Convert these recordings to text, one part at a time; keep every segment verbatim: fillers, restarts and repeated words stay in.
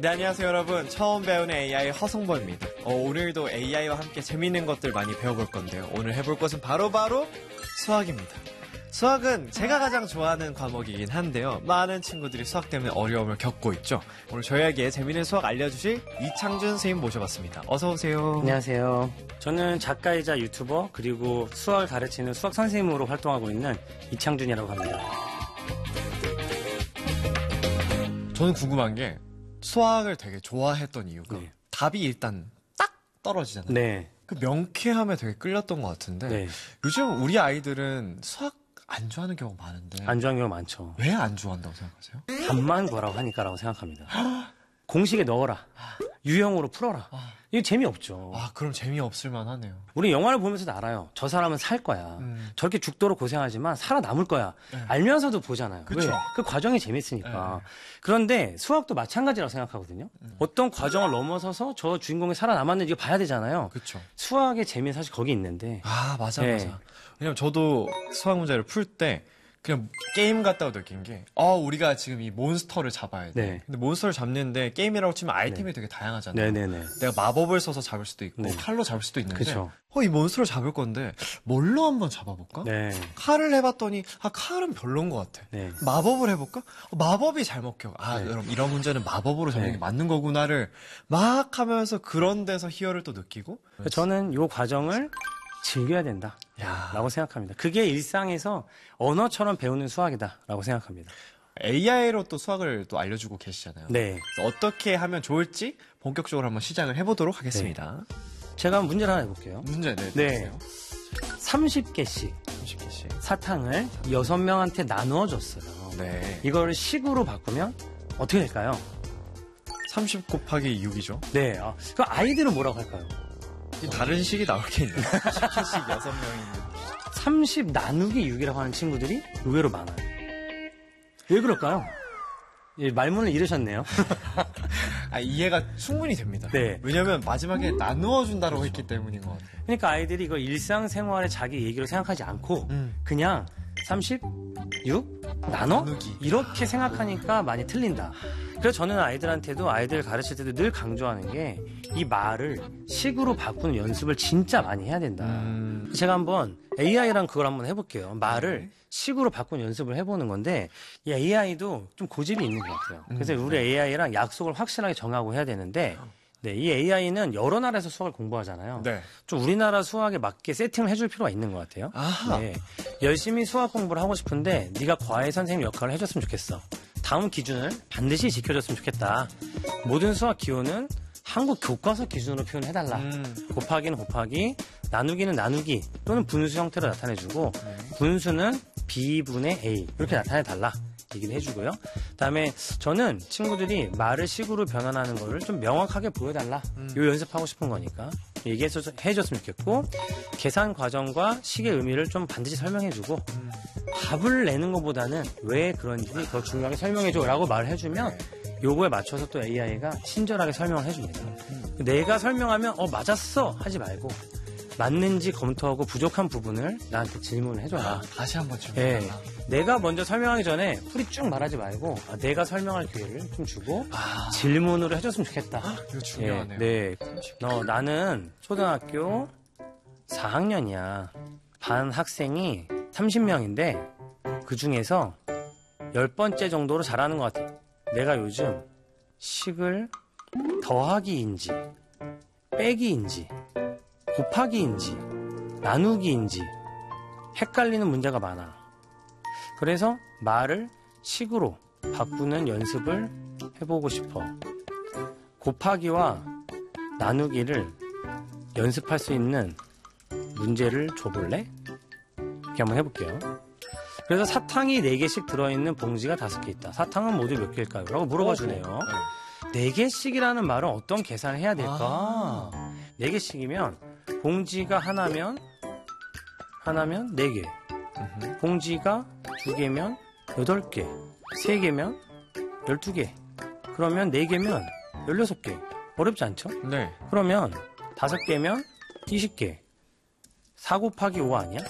네, 안녕하세요 여러분. 처음 배우는 에이아이 허성범입니다. 어, 오늘도 에이아이와 함께 재미있는 것들 많이 배워볼 건데요. 오늘 해볼 것은 바로바로 바로 수학입니다. 수학은 제가 가장 좋아하는 과목이긴 한데요. 많은 친구들이 수학 때문에 어려움을 겪고 있죠. 오늘 저희에게 재미있는 수학 알려주실 이창준 선생님 모셔봤습니다. 어서 오세요. 안녕하세요. 저는 작가이자 유튜버 그리고 수학을 가르치는 수학 선생님으로 활동하고 있는 이창준이라고 합니다. 저는 궁금한 게 수학을 되게 좋아했던 이유가 네. 답이 일단 딱 떨어지잖아요. 네. 그 명쾌함에 되게 끌렸던 것 같은데 네. 요즘 우리 아이들은 수학 안 좋아하는 경우가 많은데 안 좋아하는 경우가 많죠. 왜 안 좋아한다고 생각하세요? 답만 구하라고 하니까라고 생각합니다. 공식에 넣어라. 유형으로 풀어라. 이거 재미없죠. 아, 그럼 재미없을 만하네요. 우리 영화를 보면서도 알아요. 저 사람은 살 거야. 음. 저렇게 죽도록 고생하지만 살아남을 거야. 네. 알면서도 보잖아요. 그쵸. 왜? 그 과정이 재밌으니까. 네. 그런데 수학도 마찬가지라고 생각하거든요. 음. 어떤 과정을 넘어서서 저 주인공이 살아남았는지 봐야 되잖아요. 그렇죠. 수학의 재미는 사실 거기 있는데. 아, 맞아, 네. 맞아. 왜냐면 저도 수학 문제를 풀 때 그냥 게임 같다고 느낀 게, 어, 우리가 지금 이 몬스터를 잡아야 돼. 네. 근데 몬스터를 잡는데 게임이라고 치면 아이템이 네. 되게 다양하잖아요. 네네네. 내가 마법을 써서 잡을 수도 있고, 네. 칼로 잡을 수도 있는데, 그쵸. 어, 이 몬스터를 잡을 건데, 뭘로 한번 잡아볼까? 네. 칼을 해봤더니, 아, 칼은 별론 것 같아. 네. 마법을 해볼까? 어, 마법이 잘 먹혀. 아, 네. 여러분, 이런 문제는 마법으로 잡는 네. 게 맞는 거구나를 막 하면서 그런 데서 희열을 또 느끼고. 저는 이 과정을 즐겨야 된다. 야. 라고 생각합니다. 그게 일상에서 언어처럼 배우는 수학이다. 라고 생각합니다. 에이아이로 또 수학을 또 알려주고 계시잖아요. 네. 그래서 어떻게 하면 좋을지 본격적으로 한번 시작을 해보도록 하겠습니다. 제가 한번 문제를 하나 해볼게요. 문제 네. 네. 삼십 개씩 삼십 개씩. 사탕을 여섯 명한테 나누어 줬어요. 네. 이걸 식으로 바꾸면 어떻게 될까요? 삼십 곱하기 육이죠. 네. 아, 그 아이들은 뭐라고 할까요? 다른 식이 나오겠네요. 십 개씩 여섯 명이면. 삼십 나누기 육이라고 하는 친구들이 의외로 많아요. 왜 그럴까요? 예, 말문을 잃으셨네요. 아, 이해가 충분히 됩니다. 네. 왜냐면 마지막에 나누어 준다고 했기 때문인 것 같아요. 그러니까 아이들이 이거 일상생활의 자기 얘기로 생각하지 않고 음. 그냥 삼십, 육, 나눠? 나누기. 이렇게 생각하니까 많이 틀린다. 그래서 저는 아이들한테도 아이들 가르칠 때도 늘 강조하는 게 이 말을 식으로 바꾸는 연습을 진짜 많이 해야 된다. 음. 제가 한번 에이아이랑 그걸 한번 해볼게요. 말을 식으로 바꾸는 연습을 해보는 건데 이 에이아이도 좀 고집이 있는 것 같아요. 그래서 우리 에이아이랑 약속을 확실하게 정하고 해야 되는데 네, 이 에이아이는 여러 나라에서 수학을 공부하잖아요. 네. 좀 우리나라 수학에 맞게 세팅을 해줄 필요가 있는 것 같아요. 아하. 네, 열심히 수학 공부를 하고 싶은데 네가 과외 선생님 역할을 해줬으면 좋겠어. 다음 기준을 반드시 지켜줬으면 좋겠다. 모든 수학 기호는 한국 교과서 기준으로 표현해달라. 음. 곱하기는 곱하기, 나누기는 나누기 또는 분수 형태로 나타내주고 네. 분수는 B분의 A 이렇게 나타내달라. 얘기를 해주고요. 그다음에 저는 친구들이 말을 식으로 변환하는 거를 좀 명확하게 보여달라. 음. 요 연습하고 싶은 거니까 얘기해줬, 해줬으면 좋겠고 계산 과정과 식의 의미를 좀 반드시 설명해주고 음. 답을 내는 것보다는 왜 그런지 더 중요하게 설명해줘라고 말을 해주면 요거에 맞춰서 또 에이아이가 친절하게 설명을 해줍니다. 음. 내가 설명하면 어 맞았어 하지 말고 맞는지 검토하고 부족한 부분을 나한테 질문을 해줘라. 아, 다시 한번 좀. 예, 내가 먼저 설명하기 전에 풀이 쭉 말하지 말고 아, 내가 설명할 기회를 좀 주고 아. 질문으로 해줬으면 좋겠다. 이거 중요하네요. 예, 네, 너 나는 초등학교 사 학년이야. 반 학생이 삼십 명인데 그 중에서 열 번째 정도로 잘하는 것 같아. 내가 요즘 식을 더하기인지 빼기인지 곱하기인지 나누기인지 헷갈리는 문제가 많아. 그래서 말을 식으로 바꾸는 연습을 해보고 싶어. 곱하기와 나누기를 연습할 수 있는 문제를 줘볼래? 이렇게 한번 해볼게요. 그래서 사탕이 네 개씩 들어있는 봉지가 다섯 개 있다. 사탕은 모두 몇 개일까요? 라고 물어봐 주네요. 네 개씩이라는 말은 어떤 계산을 해야 될까? 아. 네 개씩이면 봉지가 하나면 하나면 네 개. 음흠. 봉지가 두 개면 여덟 개. 세 개면 열두 개. 그러면 네 개면 열여섯 개. 어렵지 않죠? 네. 그러면 다섯 개면 이십 개. 사 곱하기 오 아니야?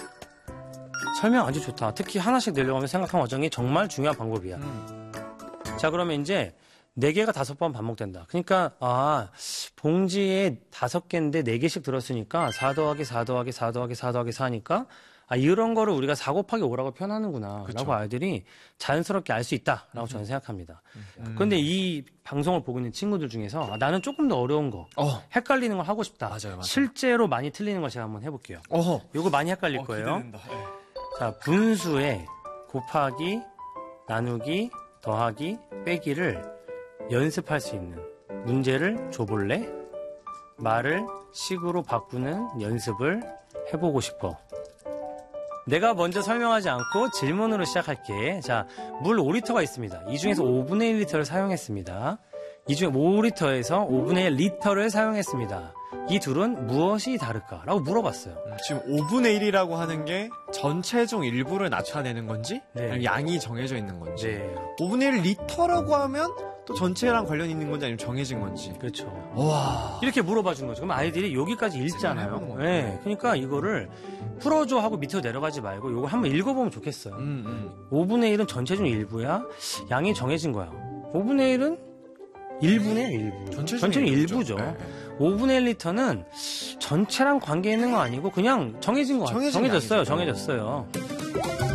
설명 아주 좋다. 특히 하나씩 내려가면서 생각하는 과정이 정말 중요한 방법이야. 음. 자, 그러면 이제 네 개가 다섯 번 반복된다. 그러니까 아 봉지에 다섯 개인데 네 개씩 들었으니까 사 더하기 사 더하기 사 더하기 사 더하기 사니까 아 이런 거를 우리가 사 곱하기 오라고 표현하는구나 그쵸. 라고 아이들이 자연스럽게 알 수 있다라고 저는 생각합니다. 음. 그런데 이 방송을 보고 있는 친구들 중에서 아, 나는 조금 더 어려운 거 어. 헷갈리는 걸 하고 싶다. 맞아요, 맞아요. 실제로 많이 틀리는 걸 제가 한번 해볼게요. 어허. 요거 많이 헷갈릴 어, 거예요. 기대된다. 예. 자, 분수에 곱하기, 나누기, 더하기, 빼기를 연습할 수 있는 문제를 줘볼래? 말을 식으로 바꾸는 연습을 해보고 싶어. 내가 먼저 설명하지 않고 질문으로 시작할게. 자, 물 오 리터가 있습니다. 이 중에서 오분의 일 리터를 사용했습니다. 이 중에 오 리터에서 오분의 일 리터를 사용했습니다. 이 둘은 무엇이 다를까? 라고 물어봤어요. 지금 오분의 일이라고 하는 게 전체 중 일부를 나타내는 건지? 네. 아니면 양이 정해져 있는 건지? 네. 오분의 일 리터라고 하면 또 전체랑 관련 있는 건지 아니면 정해진 건지? 그렇죠. 와. 이렇게 물어봐 준 거죠. 그럼 아이들이 여기까지 해보는 읽잖아요. 거예요. 네. 그러니까 이거를 풀어줘 하고 밑으로 내려가지 말고 이거 한번 읽어보면 좋겠어요. 음, 음. 오분의 일은 전체 중 일부야. 양이 정해진 거야. 오분의 일은 일분의 일부. 전체 중 전체는 일부죠. 일부죠. 네. 오분의 일 리터는 전체랑 관계 있는 거 아니고 그냥 정해진 거 같아요. 정해진 정해졌어요. 양이죠. 정해졌어요.